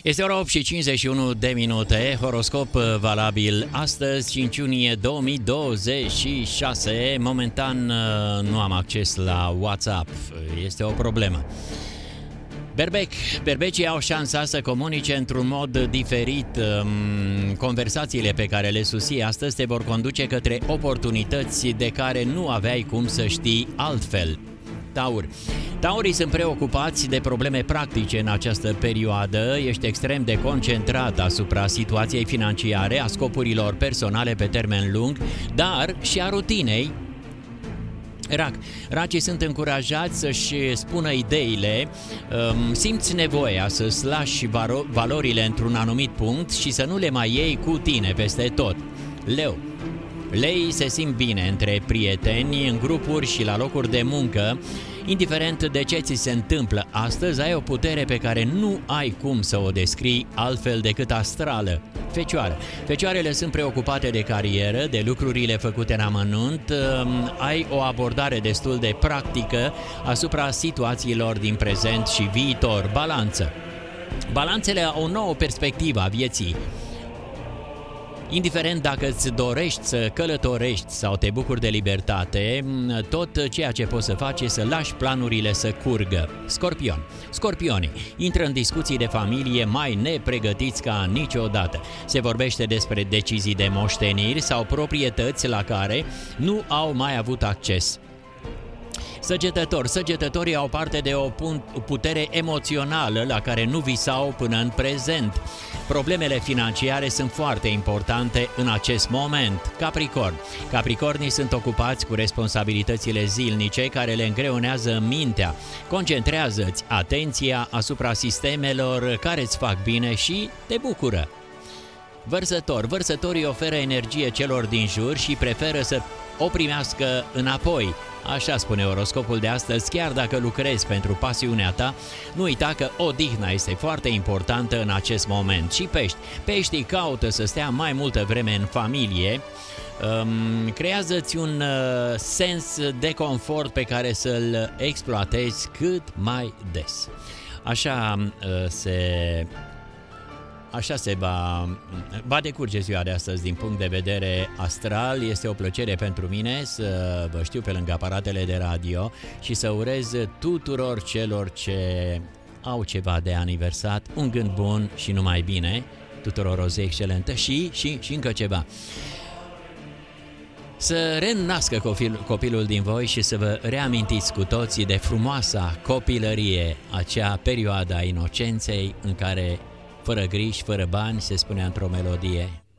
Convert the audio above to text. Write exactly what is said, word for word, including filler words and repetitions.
Este ora opt și cincizeci și unu de minute, horoscop valabil astăzi, cinci iunie două mii douăzeci și șase. Momentan nu am acces la WhatsApp, este o problemă. Berbec, berbecii au șansa să comunice într-un mod diferit. Conversațiile pe care le susții astăzi te vor conduce către oportunități de care nu aveai cum să știi altfel. Taur. Taurii sunt preocupați de probleme practice în această perioadă. Ești extrem de concentrat asupra situației financiare, a scopurilor personale pe termen lung, dar și a rutinei. Rac. Racii sunt încurajați să-și spună ideile, simți nevoia să-ți lași valorile într-un anumit punct și să nu le mai iei cu tine peste tot. Leu. Leii se simt bine între prieteni, în grupuri și la locuri de muncă. Indiferent de ce ți se întâmplă astăzi, ai o putere pe care nu ai cum să o descrii altfel decât astrală. Fecioară. Fecioarele sunt preocupate de carieră, de lucrurile făcute în amănunt. Ai o abordare destul de practică asupra situațiilor din prezent și viitor. Balanță. Balanțele au o nouă perspectivă a vieții. Indiferent dacă îți dorești să călătorești sau te bucuri de libertate, tot ceea ce poți să faci e să lași planurile să curgă. Scorpion. Scorpionii intră în discuții de familie mai nepregătiți ca niciodată. Se vorbește despre decizii de moșteniri sau proprietăți la care nu au mai avut acces. Săgetător. Săgetătorii au parte de o putere emoțională la care nu visau până în prezent. Problemele financiare sunt foarte importante în acest moment. Capricorn. Capricornii sunt ocupați cu responsabilitățile zilnice care le îngreunează mintea. Concentrează-ți atenția asupra sistemelor care îți fac bine și te bucură. Vărsător. Vărsătorii oferă energie celor din jur și preferă să o primească înapoi. Așa spune oroscopul de astăzi. Chiar dacă lucrezi pentru pasiunea ta, nu uita că odihna este foarte importantă în acest moment. Și pești. Peștii caută să stea mai multă vreme în familie. Um, creează-ți un uh, sens de confort pe care să-l exploatezi cât mai des. Așa uh, se... Așa se va, va decurge ziua de astăzi din punct de vedere astral. Este o plăcere pentru mine să vă știu pe lângă aparatele de radio și să urez tuturor celor ce au ceva de aniversat un gând bun și numai bine, tuturor o zi excelentă și, și, și încă ceva. Să reînnască copil, copilul din voi și să vă reamintiți cu toții de frumoasa copilărie, acea perioadă a inocenței în care fără griji, fără bani, se spunea într-o melodie,